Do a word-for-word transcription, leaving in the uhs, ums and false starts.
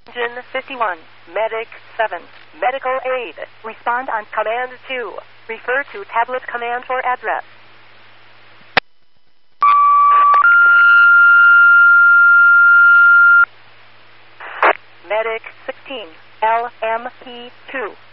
Engine fifty-one, Medic seven, Medical Aid. Respond on Command two. Refer to tablet command for address. Medic sixteen, L M P two.